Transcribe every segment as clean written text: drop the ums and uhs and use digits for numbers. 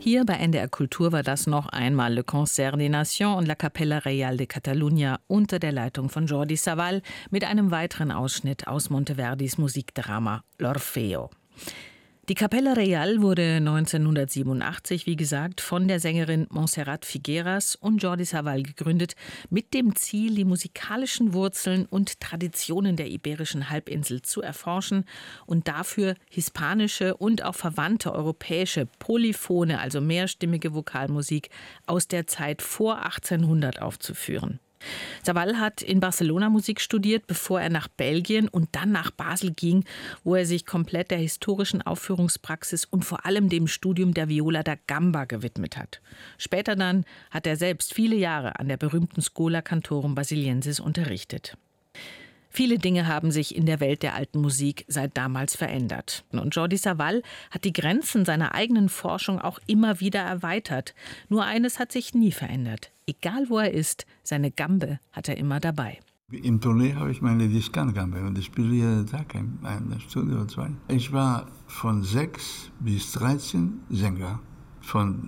Hier bei NDR Kultur war das noch einmal Le Concert des Nations und La Capella Real de Catalunya unter der Leitung von Jordi Savall mit einem weiteren Ausschnitt aus Monteverdis Musikdrama L'Orfeo. Die Capella Real wurde 1987, wie gesagt, von der Sängerin Montserrat Figueras und Jordi Savall gegründet, mit dem Ziel, die musikalischen Wurzeln und Traditionen der Iberischen Halbinsel zu erforschen und dafür hispanische und auch verwandte europäische polyphone, also mehrstimmige Vokalmusik aus der Zeit vor 1800 aufzuführen. Savall hat in Barcelona Musik studiert, bevor er nach Belgien und dann nach Basel ging, wo er sich komplett der historischen Aufführungspraxis und vor allem dem Studium der Viola da Gamba gewidmet hat. Später dann hat er selbst viele Jahre an der berühmten Schola Cantorum Basiliensis unterrichtet. Viele Dinge haben sich in der Welt der alten Musik seit damals verändert. Und Jordi Savall hat die Grenzen seiner eigenen Forschung auch immer wieder erweitert. Nur eines hat sich nie verändert. Egal wo er ist, seine Gambe hat er immer dabei. Im Tournee habe ich meine Diskan-Gambe und ich spiele jeden Tag eine Stunde oder zwei. Ich war von 6 bis 13 Sänger, von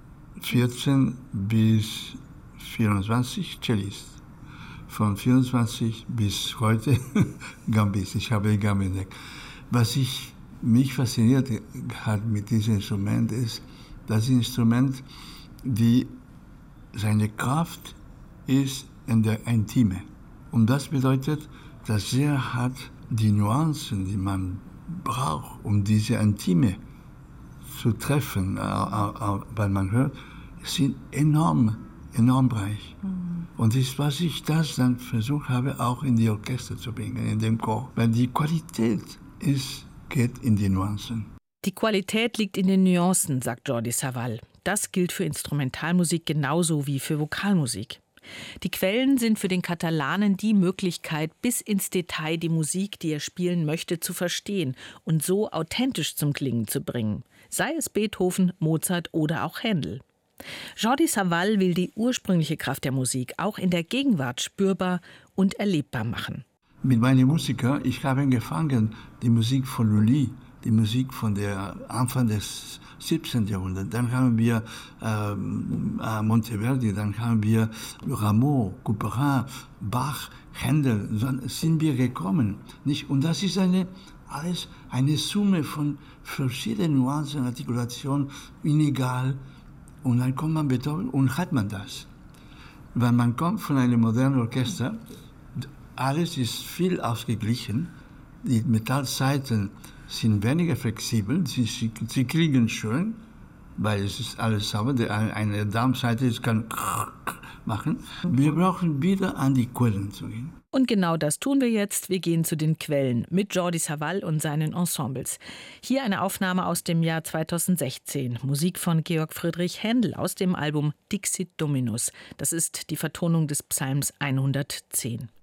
14 bis 24 Cellist. Von 24 bis heute Gambis. Ich habe Gambe entdeckt. Was mich fasziniert hat mit diesem Instrument ist, das Instrument, die seine Kraft ist in der Intime. Und das bedeutet, dass er hat die Nuancen, die man braucht, um diese Intime zu treffen, weil man hört, sind enorm reich. Und was ich dann versucht habe, auch in die Orchester zu bringen, in den Chor. Weil die Qualität geht in die Nuancen. Die Qualität liegt in den Nuancen, sagt Jordi Savall. Das gilt für Instrumentalmusik genauso wie für Vokalmusik. Die Quellen sind für den Katalanen die Möglichkeit, bis ins Detail die Musik, die er spielen möchte, zu verstehen und so authentisch zum Klingen zu bringen. Sei es Beethoven, Mozart oder auch Händel. Jordi Savall will die ursprüngliche Kraft der Musik auch in der Gegenwart spürbar und erlebbar machen. Mit meinen Musikern, ich habe angefangen, die Musik von Lully, die Musik von der Anfang des 17. Jahrhunderts. Dann haben wir Monteverdi, dann haben wir Rameau, Couperin, Bach, Händel. Dann sind wir gekommen. Nicht? Und das ist alles eine Summe von verschiedenen Nuancen, Artikulationen, inegal. Und dann kommt man Beethoven und hat man das. Weil man kommt von einem modernen Orchester, alles ist viel ausgeglichen, die Metallseiten sind weniger flexibel, sie klingen schön, weil es ist alles sauber, eine Darmseite kann machen. Wir brauchen wieder an die Quellen zu gehen. Und genau das tun wir jetzt. Wir gehen zu den Quellen mit Jordi Savall und seinen Ensembles. Hier eine Aufnahme aus dem Jahr 2016. Musik von Georg Friedrich Händel aus dem Album Dixit Dominus. Das ist die Vertonung des Psalms 110.